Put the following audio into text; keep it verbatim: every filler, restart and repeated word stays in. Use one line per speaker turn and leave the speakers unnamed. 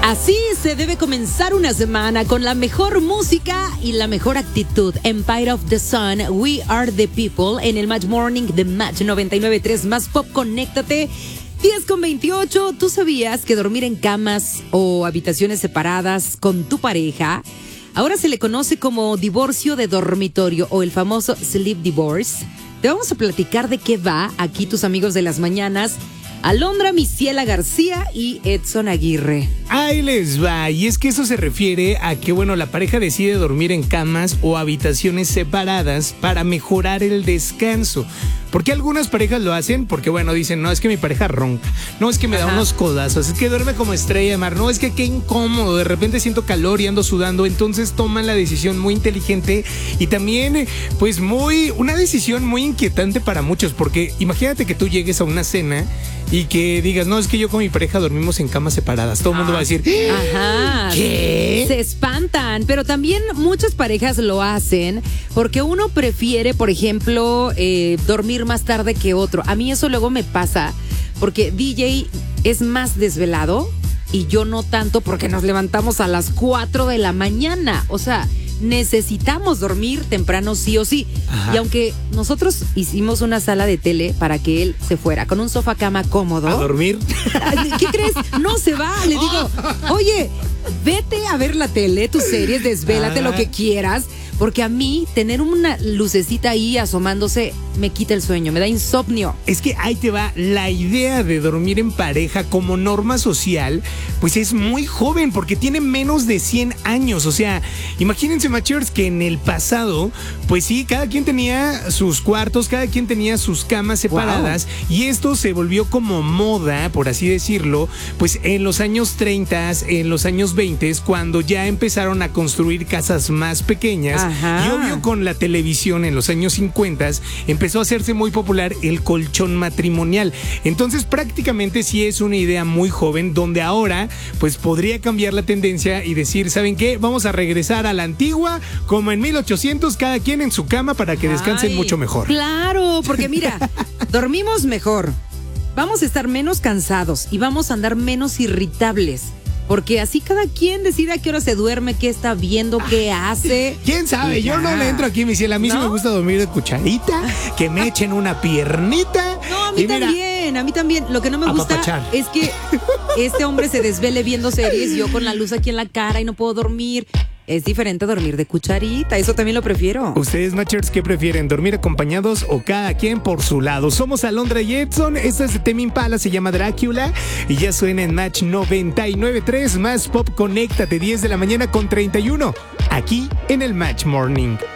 Así se debe comenzar una semana con la mejor música y la mejor actitud. Empire of the Sun, We Are the People, en el Match Morning de Match noventa y nueve punto tres Más Pop. Conéctate. diez con veintiocho. ¿Tú sabías que dormir en camas o habitaciones separadas con tu pareja ahora se le conoce como divorcio de dormitorio o el famoso sleep divorce? Te vamos a platicar de qué va aquí tus amigos de las mañanas, Alondra Misiela García y Edson Aguirre.
Ahí les va, y es que eso se refiere a que, bueno, la pareja decide dormir en camas o habitaciones separadas para mejorar el descanso. ¿Por qué algunas parejas lo hacen? Porque, bueno, dicen, no, es que mi pareja ronca, no, es que me da Ajá. unos codazos, es que duerme como estrella de mar, no, es que qué incómodo, de repente siento calor y ando sudando. Entonces toman la decisión muy inteligente y también, pues, muy, una decisión muy inquietante para muchos, porque imagínate que tú llegues a una cena y que digas, no, es que yo con mi pareja dormimos en camas separadas. Todo el mundo va a decir,
Ajá.
¿qué?
Se espantan, pero también muchas parejas lo hacen porque uno prefiere, por ejemplo, eh, dormir más tarde que otro. A mí eso luego me pasa porque D J es más desvelado y yo no tanto, porque nos levantamos a las cuatro de la mañana. O sea, necesitamos dormir temprano sí o sí.
Ajá.
Y aunque nosotros hicimos una sala de tele para que él se fuera con un sofá cama cómodo.
¿A dormir?
¿Qué crees? No se va. Le digo, oye, vete a ver la tele, tus series, desvélate
Ah.
lo que quieras. Porque a mí, tener una lucecita ahí asomándose me quita el sueño, me da insomnio.
Es que ahí te va, la idea de dormir en pareja como norma social, pues es muy joven porque tiene menos de cien años. O sea, imagínense, Matchers, que en el pasado, pues sí, cada quien tenía sus cuartos, cada quien tenía sus camas separadas. Wow. Y esto se volvió como moda, por así decirlo, pues en los años treinta, en los años veinte, cuando ya empezaron a construir casas más pequeñas.
Ajá.
Y obvio, con la televisión en los años cincuenta empezó a hacerse muy popular el colchón matrimonial. Entonces prácticamente sí es una idea muy joven, donde ahora pues podría cambiar la tendencia y decir, ¿saben qué? Vamos a regresar a la antigua, como en mil ochocientos, cada quien en su cama para que descansen
Ay,
mucho mejor.
Claro, porque mira, dormimos mejor, vamos a estar menos cansados y vamos a andar menos irritables. Porque así cada quien decide a qué hora se duerme, qué está viendo, qué hace.
¿Quién sabe? Yo no le entro aquí, mi cielo. A mí ¿No? sí me gusta dormir de cucharita, que me echen una piernita.
No, a mí también, mira, a mí también. Lo que no me gusta apapachar. Es que este hombre se desvele viendo series, yo con la luz aquí en la cara y no puedo dormir. Es diferente dormir de cucharita, eso también lo prefiero.
¿Ustedes, Matchers, qué prefieren? ¿Dormir acompañados o cada quien por su lado? Somos Alondra y Edson, esta es de Tame Impala, se llama Drácula y ya suena en Match noventa y nueve punto tres Más Pop. Conéctate, diez de la mañana con treinta y uno, aquí en el Match Morning.